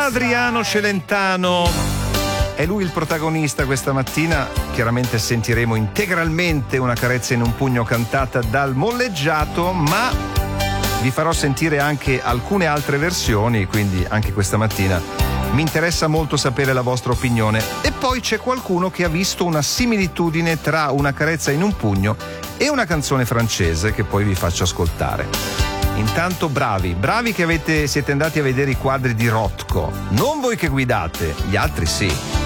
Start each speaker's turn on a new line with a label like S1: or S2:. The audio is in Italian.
S1: Adriano Celentano. È lui il protagonista questa mattina. Chiaramente sentiremo integralmente Una carezza in un pugno cantata dal Molleggiato, ma vi farò sentire anche alcune altre versioni, quindi anche questa mattina mi interessa molto sapere la vostra opinione. E poi c'è qualcuno che ha visto una similitudine tra Una carezza in un pugno e una canzone francese che poi vi faccio ascoltare. Intanto bravi che siete andati a vedere i quadri di Rothko. Non voi che guidate, gli altri sì.